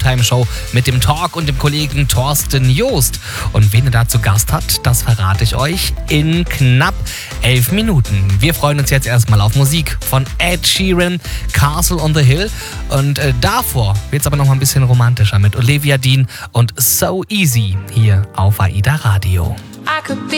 Primetime-Show mit dem Talk und dem Kollegen Thorsten Joost. Und wen er da zu Gast hat, das verrate ich euch in knapp 11 Minuten. Wir freuen uns jetzt erstmal auf Musik von Ed Sheeran, Castle on the Hill. Und davor wird es aber noch mal ein bisschen romantischer mit Olivia Dean und So Easy hier auf AIDA Radio. I could be